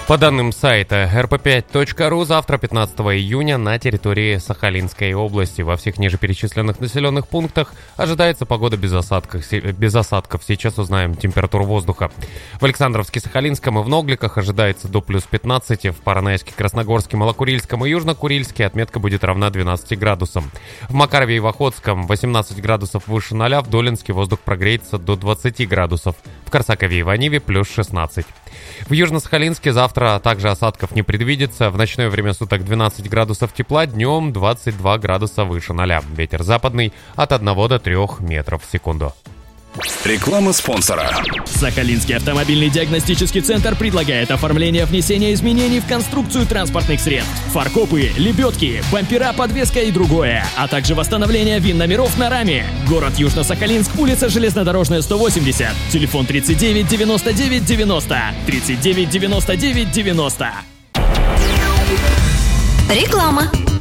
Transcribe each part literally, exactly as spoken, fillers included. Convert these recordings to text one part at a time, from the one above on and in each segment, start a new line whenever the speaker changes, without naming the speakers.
По данным сайта эр пэ пять точка ру, завтра, пятнадцатого июня, на территории Сахалинской области во всех ниже перечисленных населенных пунктах ожидается погода без осадков. Без осадков. Сейчас узнаем температуру воздуха. В Александровске, Сахалинском и в Ногликах ожидается до плюс пятнадцати. В Поронайске, Красногорске, Малокурильском и Южнокурильске отметка будет равна двенадцати градусам. В Макарове и в Охотском восемнадцать градусов выше ноля. В Долинске воздух прогреется до двадцати градусов. В Корсакове и в Аниве плюс шестнадцать. В Южно-Сахалинске завтра также осадков не предвидится. В ночное время суток двенадцать градусов тепла, днем двадцать два градуса выше ноля. Ветер западный от одного до трёх метров в секунду.
Реклама спонсора.
Сахалинский автомобильный диагностический центр предлагает оформление внесения изменений в конструкцию транспортных средств. Фаркопы, лебедки, бампера, подвеска и другое. А также восстановление ВИН-номеров на раме. Город Южно-Сахалинск, улица Железнодорожная, сто восемьдесят. Телефон тридцать девять девяносто девять девяносто. тридцать девять девяносто девять девяносто.
Реклама.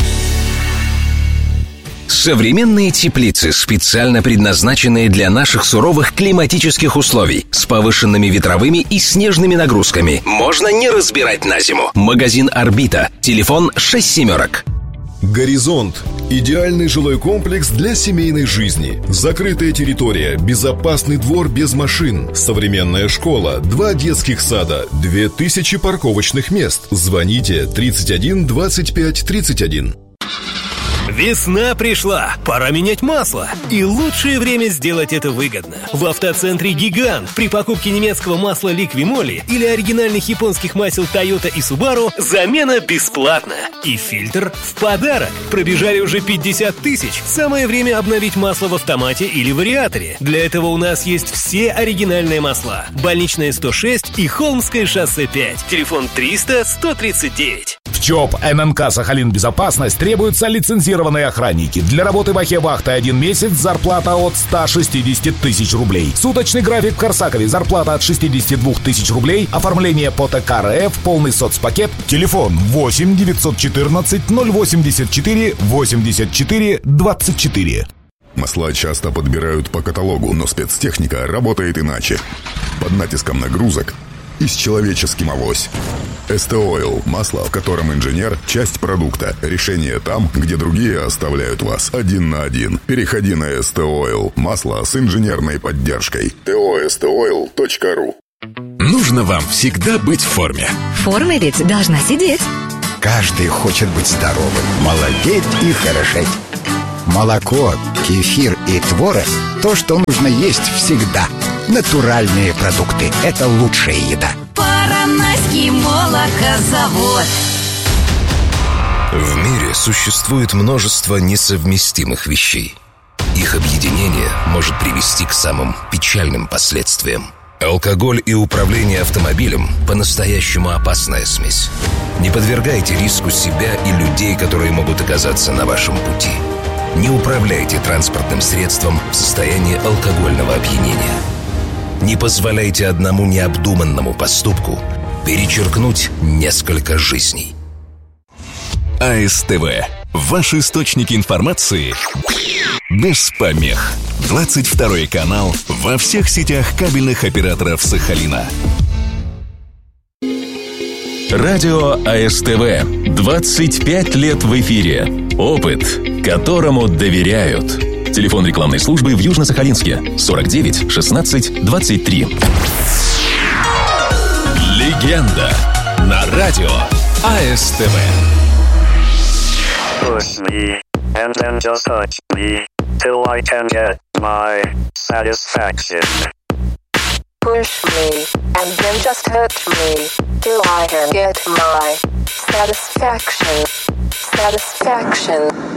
Современные теплицы, специально предназначенные для наших суровых климатических условий, с повышенными ветровыми и снежными нагрузками. Можно не разбирать на зиму. Магазин «Орбита». Телефон шесть семерок.
«Горизонт» – идеальный жилой комплекс для семейной жизни. Закрытая территория, безопасный двор без машин, современная школа, два детских сада, две тысячи парковочных мест. Звоните тридцать один двадцать пять тридцать один.
Весна пришла, пора менять масло. И лучшее время сделать это выгодно. В автоцентре «Гигант» при покупке немецкого масла «Ликвимоли» или оригинальных японских масел Toyota и Subaru замена бесплатна. И фильтр в подарок. Пробежали уже пятьдесят тысяч. Самое время обновить масло в автомате или вариаторе. Для этого у нас есть все оригинальные масла. Больничная сто шесть и Холмское шоссе пять. Телефон триста сто тридцать девять.
В ЧОП эн эн ка «Сахалин Безопасность» требуются лицензированные охранники. Для работы в Ахе-Вахте один месяц, зарплата от ста шестидесяти тысяч рублей. Суточный график в Корсакове, зарплата от шестидесяти двух тысяч рублей. Оформление по тэ ка эр эф, полный соцпакет. Телефон восемь девятьсот четырнадцать ноль восемьдесят четыре восемьдесят четыре двадцать четыре.
Масла часто подбирают по каталогу, но спецтехника работает иначе. Под натиском нагрузок и с человеческим авось. Эстеойл – масло, в котором инженер – часть продукта. Решение там, где другие оставляют вас один на один. Переходи на Эстеойл. Масло с инженерной поддержкой. тэ о эс тэ ойл точка ру.
Нужно вам всегда быть в форме.
Форма ведь должна сидеть.
Каждый хочет быть здоровым, молодеть и хорошеть. Молоко, кефир и творог – то, что нужно есть всегда. Натуральные продукты – это лучшая еда.
Поронайский молокозавод.
В мире существует множество несовместимых вещей. Их объединение может привести к самым печальным последствиям. Алкоголь и управление автомобилем – по-настоящему опасная смесь. Не подвергайте риску себя и людей, которые могут оказаться на вашем пути. Не управляйте транспортным средством в состоянии алкогольного опьянения. Не позволяйте одному необдуманному поступку перечеркнуть несколько жизней.
а эс тэ вэ – ваш источник информации без помех. двадцать второй канал во всех сетях кабельных операторов Сахалина. Радио а эс тэ вэ. двадцать пять лет в эфире. Опыт, которому доверяют. Телефон рекламной службы в Южно-Сахалинске сорок девять шестнадцать двадцать три. Легенда на радио а эс тэ вэ.
Push me, and then just touch me, till I can get my satisfaction.
Push me, and then just touch me, till I can get my satisfaction. Satisfaction.